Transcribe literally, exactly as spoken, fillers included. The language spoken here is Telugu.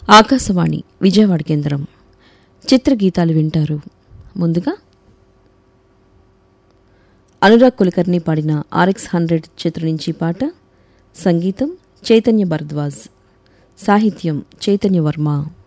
ఆకాశవాణి విజయవాడ కేంద్రం చిత్రగీతాలు వింటారు. ముందుగా అనురాగ్ కులకర్ణి పాడిన ఆర్ఎక్స్ హండ్రెడ్ చిత్రం నుంచి పాట. సంగీతం చైతన్య భరద్వాజ్, సాహిత్యం చైతన్య వర్మ.